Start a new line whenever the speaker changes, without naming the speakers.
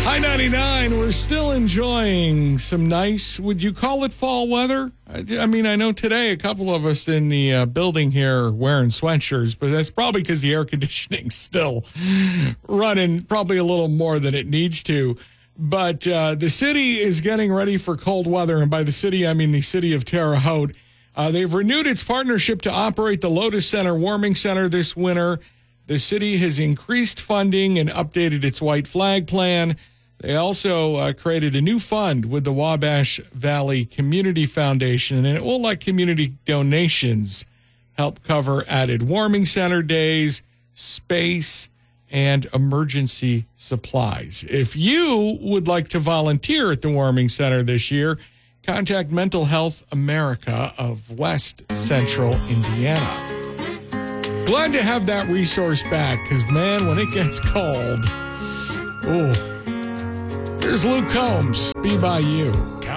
I-99, we're still enjoying some nice, would you call it fall weather? I mean, I know today a couple of us in the building here are wearing sweatshirts, but that's probably because the air conditioning's still running probably a little more than it needs to. But the city is getting ready for cold weather, and by the city, I mean the city of Terre Haute. They've renewed its partnership to operate the Lotus Center Warming Center this winter. The city has increased funding and updated its white flag plan. They also created a new fund with the Wabash Valley Community Foundation, and it will let community donations help cover added warming center days, space, and emergency supplies. If you would like to volunteer at the Warming Center this year, contact Mental Health America of West Central Indiana. Glad to have that resource back because, man, when it gets cold, oh. Here's Luke Combs, Be By You.